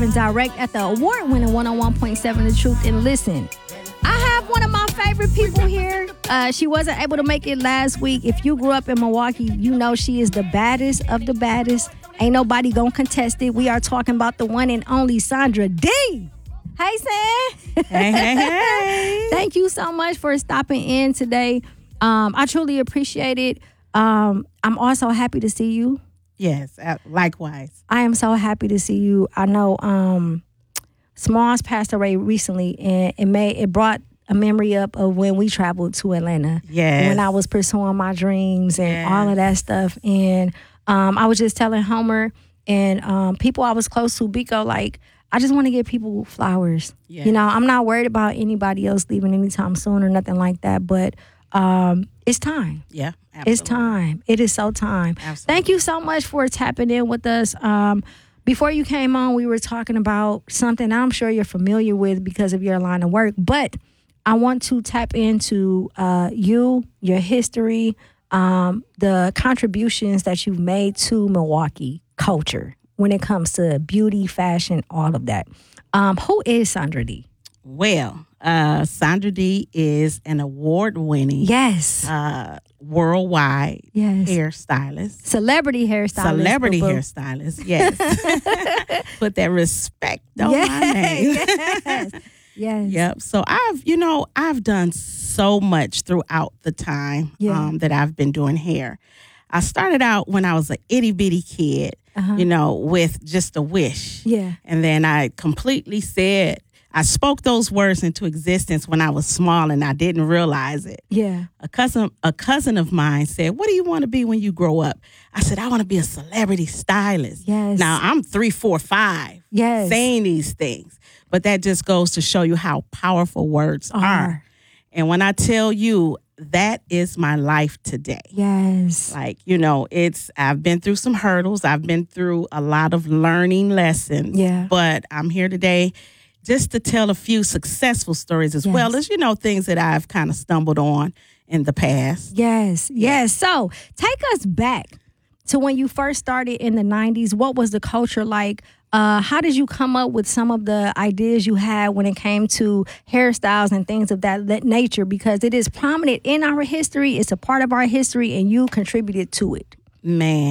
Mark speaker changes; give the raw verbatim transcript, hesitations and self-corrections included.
Speaker 1: and direct at the award-winning one oh one point seven The Truth. And listen, I have one of my favorite people here. Uh, she wasn't able to make it last week. If you grew up in Milwaukee, you know she is the baddest of the baddest. Ain't nobody gonna contest it. We are talking about the one and only Sandra D. Hey, Sam.
Speaker 2: Hey, hey, hey.
Speaker 1: Thank you so much for stopping in today. Um, I truly appreciate it. Um, I'm also happy to see you.
Speaker 2: Yes, uh, likewise.
Speaker 1: I am so happy to see you. I know um, Smalls passed away recently, and it made it brought a memory up of when we traveled to Atlanta.
Speaker 2: Yes.
Speaker 1: When I was pursuing my dreams and
Speaker 2: Yes.
Speaker 1: all of that stuff. And um, I was just telling Homer and um, people I was close to, Biko, like, I just want to give people flowers.
Speaker 2: Yes.
Speaker 1: You know, I'm not worried about anybody else leaving anytime soon or nothing like that, but um, it's time.
Speaker 2: Yeah, absolutely.
Speaker 1: It's time. It is so time.
Speaker 2: Absolutely.
Speaker 1: Thank you so much for tapping in with us. Um, before you came on, we were talking about something I'm sure you're familiar with because of your line of work, but I want to tap into uh, you, your history, um, the contributions that you've made to Milwaukee culture when it comes to beauty, fashion, all of that. Um, who is Sandra D?
Speaker 2: Well, uh, Sandra D is an award-winning,
Speaker 1: Yes.
Speaker 2: uh, worldwide
Speaker 1: Yes.
Speaker 2: hairstylist.
Speaker 1: Celebrity hairstylist.
Speaker 2: Celebrity
Speaker 1: boo-boo.
Speaker 2: hairstylist, yes. Put that respect on
Speaker 1: Yes.
Speaker 2: my name.
Speaker 1: yes. Yes.
Speaker 2: Yep. So I've, you know, I've done so much throughout the time
Speaker 1: Yeah.
Speaker 2: um, that I've been doing hair. I started out when I was an itty bitty kid,
Speaker 1: Uh-huh.
Speaker 2: you know, with just a wish.
Speaker 1: Yeah.
Speaker 2: And then I completely said, I spoke those words into existence when I was small and I didn't realize it.
Speaker 1: Yeah.
Speaker 2: A cousin, a cousin of mine said, "What do you want to be when you grow up?" I said, "I want to be a celebrity stylist."
Speaker 1: Yes.
Speaker 2: Now I'm three, four, five
Speaker 1: Yes.
Speaker 2: saying these things, but that just goes to show you how powerful words
Speaker 1: Are.
Speaker 2: are. And when I tell you that is my life today,
Speaker 1: Yes.
Speaker 2: like, you know, it's, I've been through some hurdles. I've been through a lot of learning lessons.
Speaker 1: Yeah.
Speaker 2: But I'm here today just to tell a few successful stories as
Speaker 1: Yes.
Speaker 2: well as, you know, things that I've kind of stumbled on in the past.
Speaker 1: Yes. Yes. So take us back to when you first started in the nineties. What was the culture like? Uh, how did you come up with some of the ideas you had when it came to hairstyles and things of that, that nature? Because it is prominent in our history. It's a part of our history, and you contributed to it.
Speaker 2: Man.